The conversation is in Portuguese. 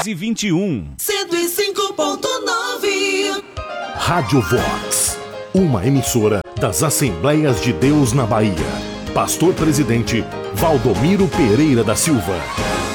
1221. 105.9. Rádio Vox, uma emissora das Assembleias de Deus na Bahia. Pastor Presidente Valdomiro Pereira da Silva.